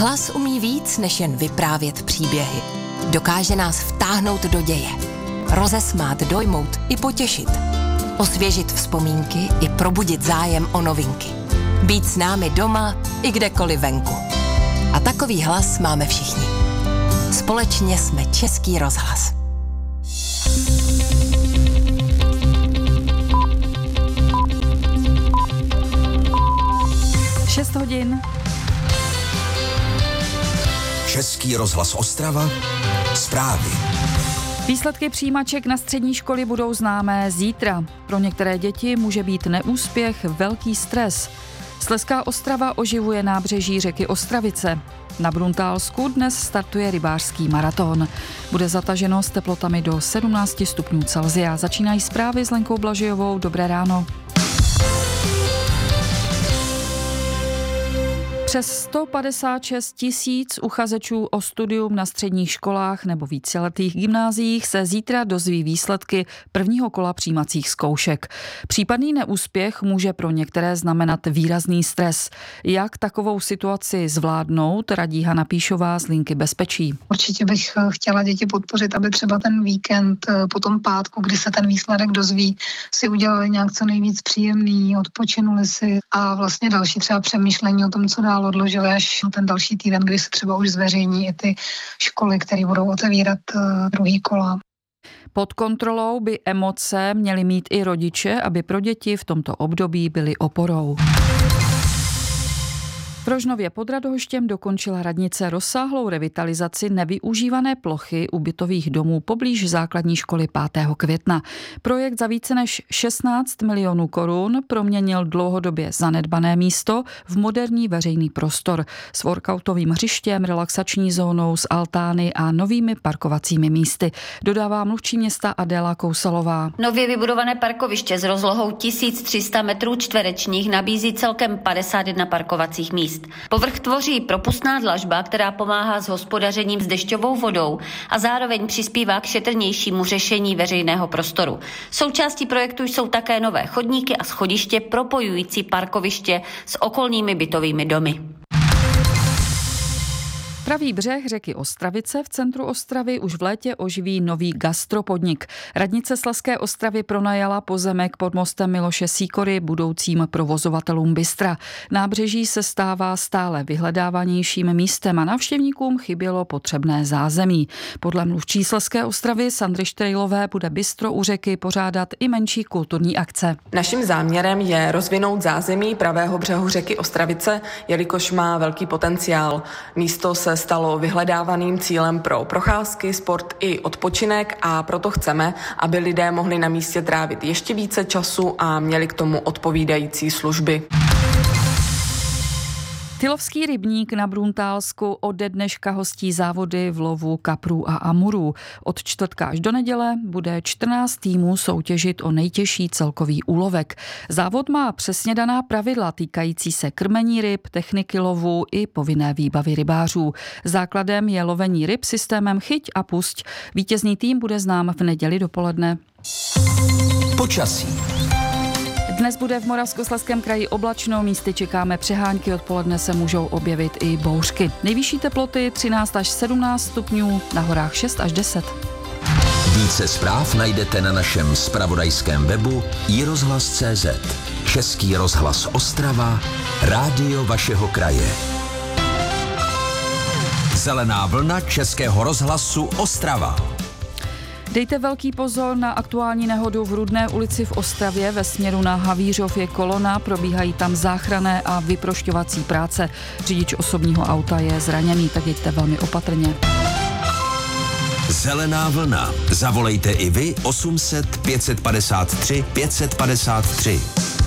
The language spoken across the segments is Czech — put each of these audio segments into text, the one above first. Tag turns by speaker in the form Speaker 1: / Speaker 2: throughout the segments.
Speaker 1: Hlas umí víc, než jen vyprávět příběhy. Dokáže nás vtáhnout do děje, rozesmát, dojmout i potěšit, osvěžit vzpomínky i probudit zájem o novinky. Být s námi doma i kdekoliv venku. A takový hlas máme všichni. Společně jsme Český rozhlas.
Speaker 2: Šest hodin.
Speaker 3: Český rozhlas Ostrava. Zprávy.
Speaker 2: Výsledky přijímaček na střední školy budou známé zítra. Pro některé děti může být neúspěch velký stres. Slezská Ostrava oživuje nábřeží řeky Ostravice. Na Bruntálsku dnes startuje rybářský maraton. Bude zataženo s teplotami do 17 stupňů Celsia. Začínají zprávy s Lenkou Blažijovou. Dobré ráno. Přes 156 000 uchazečů o studium na středních školách nebo víceletých gymnáziích se zítra dozví výsledky prvního kola přijímacích zkoušek. Případný neúspěch může pro některé znamenat výrazný stres. Jak takovou situaci zvládnout, radí Hana Píšová z linky Bezpečí.
Speaker 4: Určitě bych chtěla děti podpořit, aby třeba ten víkend po tom pátku, kdy se ten výsledek dozví, si udělali nějak co nejvíc příjemný, odpočinuli si a vlastně další třeba přemýšlení o tom, co dál odložili až ten další týden, kdy se třeba už zveřejní i ty školy, které budou otevírat druhý kola.
Speaker 2: Pod kontrolou by emoce měly mít i rodiče, aby pro děti v tomto období byly oporou. V Rožnově pod Radhoštěm dokončila radnice rozsáhlou revitalizaci nevyužívané plochy ubytových domů poblíž základní školy 5. května. Projekt za více než 16 milionů korun proměnil dlouhodobě zanedbané místo v moderní veřejný prostor s workoutovým hřištěm, relaxační zónou, s altány a novými parkovacími místy, dodává mluvčí města Adéla Kousalová.
Speaker 5: Nově vybudované parkoviště s rozlohou 1300 metrů čtverečních nabízí celkem 51 parkovacích míst. Povrch tvoří propustná dlažba, která pomáhá s hospodařením s dešťovou vodou a zároveň přispívá k šetrnějšímu řešení veřejného prostoru. Součástí projektu jsou také nové chodníky a schodiště propojující parkoviště s okolními bytovými domy.
Speaker 2: Pravý břeh řeky Ostravice v centru Ostravy už v létě oživí nový gastropodnik. Radnice Slezské Ostravy pronajala pozemek pod mostem Miloše Sýkory budoucím provozovatelům bystra. Nábřeží se stává stále vyhledávanějším místem a návštěvníkům chybělo potřebné zázemí. Podle mluvčí Slezské Ostravy Sandry Štrejlové bude bistro u řeky pořádat i menší kulturní akce.
Speaker 6: Naším záměrem je rozvinout zázemí pravého břehu řeky Ostravice, jelikož má velký potenciál. Místo se stalo vyhledávaným cílem pro procházky, sport i odpočinek a proto chceme, aby lidé mohli na místě trávit ještě více času a měli k tomu odpovídající služby.
Speaker 2: Tylovský rybník na Bruntálsku ode dneška hostí závody v lovu kaprů a amurů. Od čtvrtka až do neděle bude 14 týmů soutěžit o nejtěžší celkový úlovek. Závod má přesně daná pravidla týkající se krmení ryb, techniky lovu i povinné výbavy rybářů. Základem je lovení ryb systémem chyť a pusť. Vítězný tým bude znám v neděli dopoledne.
Speaker 3: Počasí.
Speaker 2: Dnes bude v Moravskoslezském kraji oblačno, místy čekáme přehánky, odpoledne se můžou objevit i bouřky. Nejvyšší teploty 13 až 17 stupňů, na horách 6 až 10.
Speaker 3: Více zpráv najdete na našem zpravodajském webu iRozhlas.cz. Český rozhlas Ostrava, rádio vašeho kraje. Zelená vlna Českého rozhlasu Ostrava.
Speaker 2: Dejte velký pozor na aktuální nehodu v Rudné ulici v Ostravě. Ve směru na Havířov je kolona, probíhají tam záchranné a vyprošťovací práce. Řidič osobního auta je zraněný, tak jeďte velmi opatrně.
Speaker 3: Zelená vlna. Zavolejte i vy 800 553 553.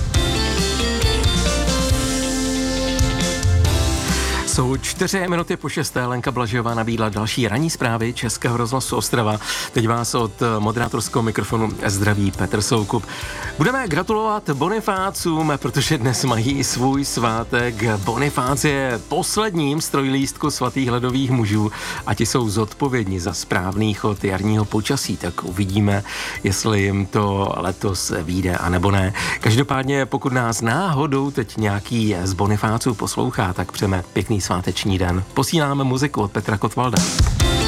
Speaker 7: Jsou 4 minuty po 6. Lenka Blažijová nabídla další ranní zprávy Českého rozhlasu Ostrava. Teď vás od moderátorského mikrofonu zdraví Petr Soukup. Budeme gratulovat Bonifácům, protože dnes mají svůj svátek. Bonifác je posledním z trojlístku svatých ledových mužů a ti jsou zodpovědní za správný chod jarního počasí. Tak uvidíme, jestli jim to letos vyjde a nebo ne. Každopádně, pokud nás náhodou teď nějaký z Bonifáců poslouchá, tak přejeme pěkný svátek. sváteční den. Posíláme muziku od Petra Kotvalda.